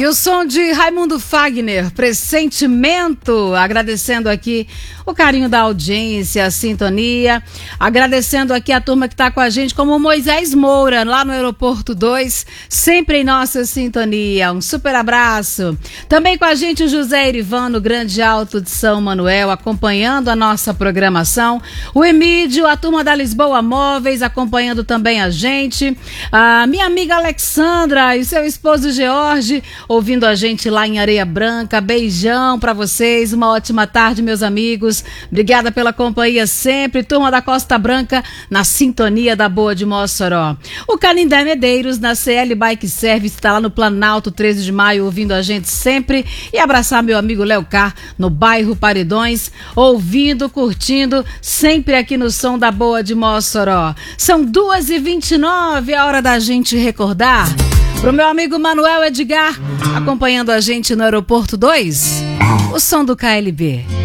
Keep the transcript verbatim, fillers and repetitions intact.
E o som de Raimundo Fagner, Pressentimento, agradecendo aqui o carinho da audiência, a sintonia, agradecendo aqui a turma que está com a gente, como o Moisés Moura, lá no Aeroporto dois, sempre em nossa sintonia. Um super abraço. Também com a gente o José Irivano, Grande Alto de São Manuel, acompanhando a nossa programação. O Emídio, a turma da Lisboa Móveis, acompanhando também a gente. A minha amiga Alexandra e seu esposo George, ouvindo a gente lá em Areia Branca. Beijão pra vocês, uma ótima tarde, meus amigos. Obrigada pela companhia sempre. Turma da Costa Branca, na sintonia da Boa de Mossoró. O Canindé Medeiros, na C L Bike Service, está lá no Planalto, treze de maio, ouvindo a gente sempre. E abraçar meu amigo Léo Car, no bairro Paredões, ouvindo, curtindo, sempre aqui no som da Boa de Mossoró. São duas e vinte e nove, a hora da gente recordar. Pro meu amigo Manuel Edgar, acompanhando a gente no Aeroporto dois, o som do K L B.